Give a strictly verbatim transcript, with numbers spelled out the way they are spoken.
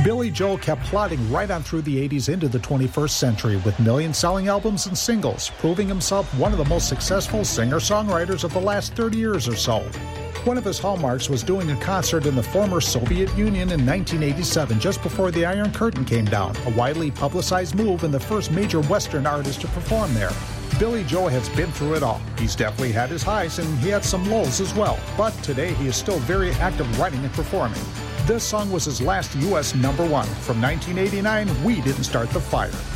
Billy Joel kept plodding right on through the eighties into the twenty-first century with million-selling albums and singles, proving himself one of the most successful singer-songwriters of the last thirty years or so. One of his hallmarks was doing a concert in the former Soviet Union in nineteen eighty-seven, just before the Iron Curtain came down, a widely publicized move and the first major Western artist to perform there. Billy Joel has been through it all. He's definitely had his highs and he had some lows as well, but today he is still very active writing and performing. This song was his last U S number one. From nineteen eighty-nine, We Didn't Start the Fire.